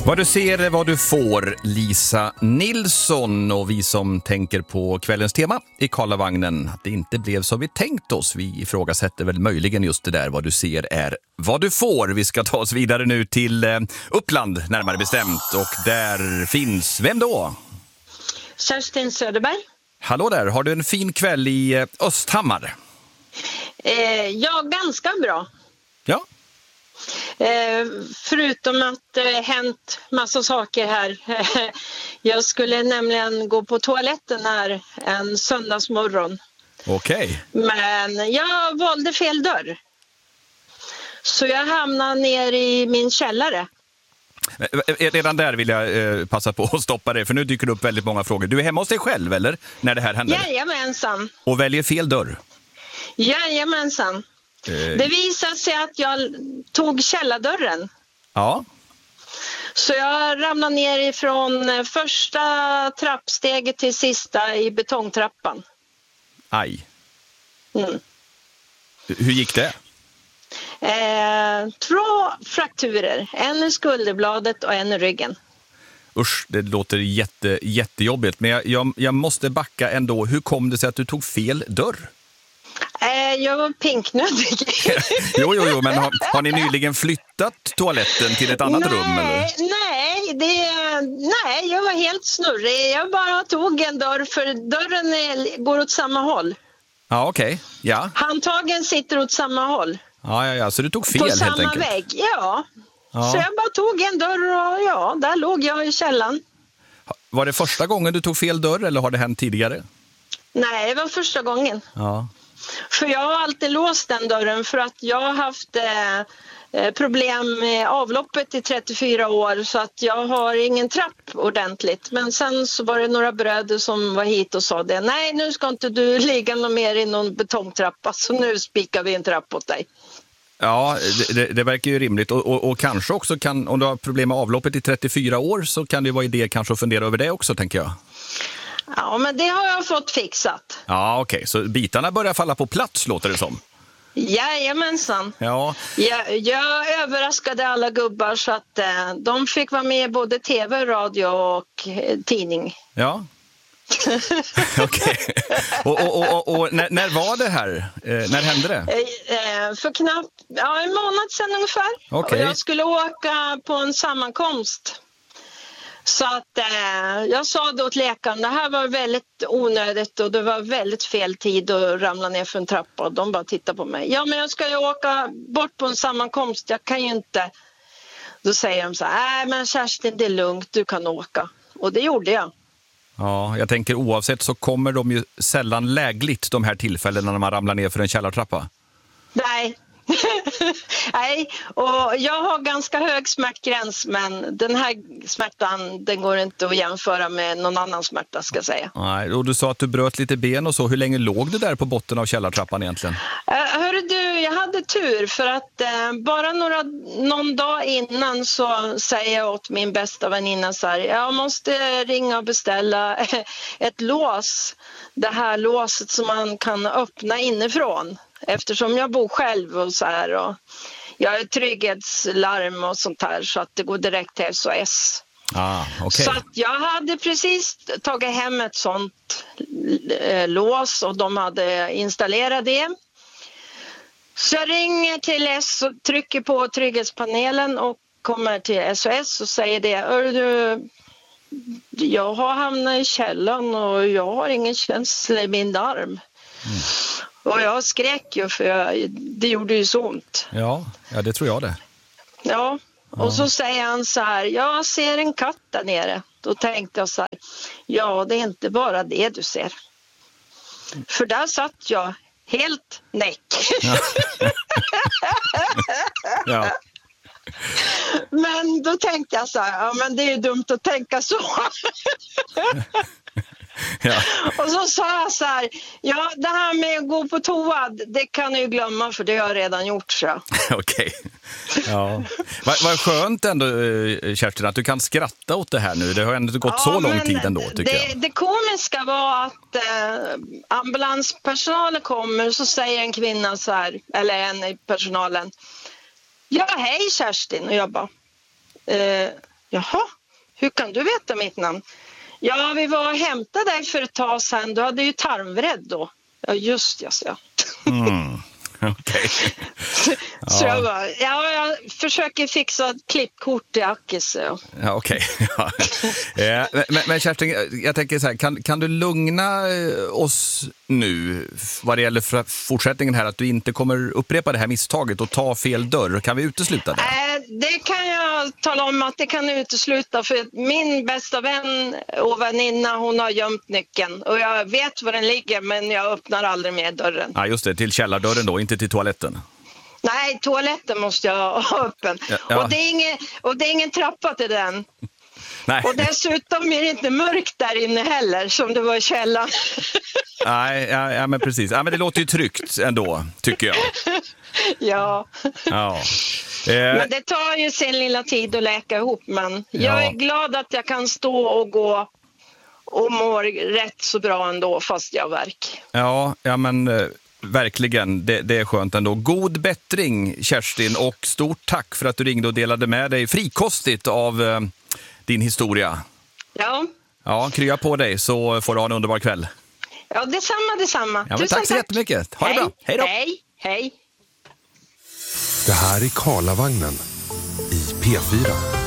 Vad du ser är vad du får, Lisa Nilsson, och vi som tänker på kvällens tema i Karlavagnen, att det inte blev som vi tänkt oss. Vi ifrågasätter väl möjligen just det där, vad du ser är vad du får. Vi ska ta oss vidare nu till Uppland närmare bestämt, och där finns, vem då? Kerstin Söderberg. Hallå där, har du en fin kväll i Östhammar? Ja, ganska bra. Ja. Förutom att det hänt massa saker här. Jag skulle nämligen gå på toaletten här en söndagsmorgon. Okej. Men jag valde fel dörr. Så jag hamnade ner i min källare. Redan där vill jag passa på att stoppa dig, för nu dyker det upp väldigt många frågor. Du är hemma hos dig själv, eller? När det här händer? Jajamensan. Och väljer fel dörr? Jajamensan. Det visade sig att jag tog källardörren. Ja. Så jag ramlade ner ifrån första trappsteget till sista i betongtrappan. Aj. Mm. Hur gick det? 2 frakturer. En i skulderbladet och en i ryggen. Usch, det låter jättejobbigt. Men jag måste backa ändå. Hur kom det sig att du tog fel dörr? Jag var pinknödig. Jo, men har ni nyligen flyttat toaletten till ett annat rum? Eller? Nej, jag var helt snurrig. Jag bara tog en dörr, för dörren går åt samma håll. Ja, okej. Ja. Handtagen sitter åt samma håll. Ja, så du tog fel på helt enkelt. På samma vägg, ja. Så jag bara tog en dörr och där låg jag i källaren. Var det första gången du tog fel dörr, eller har det hänt tidigare? Nej, det var första gången. Ja. För jag har alltid låst den dörren, för att jag har haft problem med avloppet i 34 år, så att jag har ingen trapp ordentligt. Men sen så var det några bröder som var hit och sa det. Nej, nu ska inte du ligga någon mer i någon betongtrappa, så nu spikar vi en trapp åt dig. Ja, det verkar ju rimligt. Och kanske också kan, om du har problem med avloppet i 34 år, så kan det vara idé kanske att fundera över det också, tänker jag. Ja, men det har jag fått fixat. Ja, okej. Så bitarna börjar falla på plats, låter det som. Jajamensan. Ja. Jag överraskade alla gubbar, så att de fick vara med i både tv, radio och tidning. Ja. Okej. Och när var det här? När hände det? För knappt en månad sedan ungefär. Okay. Och jag skulle åka på en sammankomst. Så att jag sa då till läkaren, det här var väldigt onödigt och det var väldigt fel tid att ramla ner för en trappa, och de bara tittade på mig. Ja, men jag ska ju åka bort på en sammankomst, jag kan ju inte. Då säger de så här, nej men Kerstin, det är lugnt, du kan åka. Och det gjorde jag. Ja, jag tänker oavsett så kommer de ju sällan lägligt, de här tillfällena när man ramlar ner för en källartrappa. Nej. Nej, och jag har ganska hög smärtgräns, men den här smärtan, den går inte att jämföra med någon annan smärta, ska jag säga. Nej, och du sa att du bröt lite ben och så. Hur länge låg du där på botten av källartrappan egentligen? Hörru du, jag hade tur, för att bara någon dag innan så säger jag åt min bästa väninna så här, jag måste ringa och beställa ett lås. Det här låset som man kan öppna inifrån. Eftersom jag bor själv och så här, och jag har trygghetslarm och sånt här, så att det går direkt till SOS. Okay. Så att jag hade precis tagit hem ett sånt lås och de hade installerat det. Så jag ringer till S och trycker på trygghetspanelen och kommer till SOS och säger det. Jag har hamnat i källan och jag har ingen känsla i min arm. Och jag skrek ju, för det gjorde ju så ont. Ja, det tror jag det. Ja, och så säger han så här, jag ser en katt där nere. Då tänkte jag så här, ja, det är inte bara det du ser. För där satt jag helt näck. Ja. Men då tänkte jag så här, ja men det är ju dumt att tänka så. Ja. Och så sa jag så här, ja det här med att gå på toa, det kan du ju glömma, för det har jag redan gjort, så. Okej. Ja. Vad skönt ändå, Kerstin, att du kan skratta åt det här nu. Det har ändå gått så lång tid ändå, tycker jag. Det komiska var att ambulanspersonalen kommer, så säger en kvinna så här, eller en i personalen, ja hej Kerstin, och jag bara, Jaha, hur kan du veta mitt namn? Ja, vi var och hämtade dig för ett tag sedan. Du hade ju tarmvred då. Ja, just det, så. Okej. Så jag bara, jag försöker fixa ett klippkort till Akis. Ja, okej. Ja. Men Kerstin, jag tänker så här, kan du lugna oss nu vad det gäller fortsättningen här, att du inte kommer upprepa det här misstaget och ta fel dörr? Kan vi utesluta det? Det kan jag tala om att det kan utesluta, för min bästa vän och väninna, hon har gömt nyckeln och jag vet var den ligger, men jag öppnar aldrig mer dörren. Ja, just det, till källardörren då, inte till toaletten. Nej, toaletten måste jag ha öppen. Ja. Och det är ingen trappa till den. Nej. Och dessutom är det inte mörkt där inne heller, som det var i källaren. Nej, ja, men precis. Ja, men det låter ju tryggt ändå, tycker jag. Ja. Men det tar ju sin lilla tid att läka ihop, men jag är glad att jag kan stå och gå och mår rätt så bra ändå, fast jag har värk. Ja, men verkligen, det är skönt ändå. God bättring, Kerstin, och stort tack för att du ringde och delade med dig frikostigt av din historia. Ja, krya på dig så får du ha en underbar kväll. Ja, detsamma. Ja, men tack så jättemycket. Ha det bra. Hej då. Hej. Det här är Karlavagnen i P4.